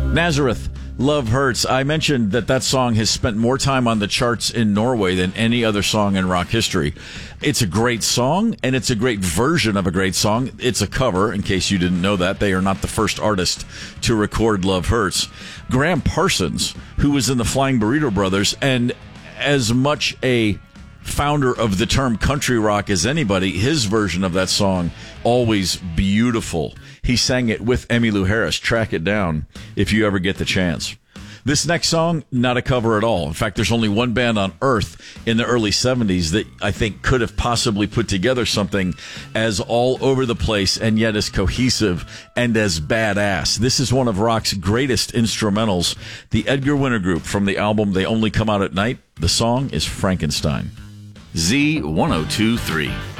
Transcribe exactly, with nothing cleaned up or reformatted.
Nazareth, Love Hurts. I mentioned that that song has spent more time on the charts in Norway than any other song in rock history. It's a great song, and it's a great version of a great song. It's a cover, in case you didn't know that. They are not the first artist to record Love Hurts. Graham Parsons, who was in the Flying Burrito Brothers, and as much a founder of the term country rock as anybody, his version of that song, always beautiful. He sang it with Emmylou Harris. Track it down if you ever get the chance. This next song, not a cover at all. In fact, there's only one band on earth in the early seventies that I think could have possibly put together something as all over the place and yet as cohesive and as badass. This is one of rock's greatest instrumentals, the Edgar Winter Group from the album They Only Come Out at Night. The song is Frankenstein. Z ten twenty-three.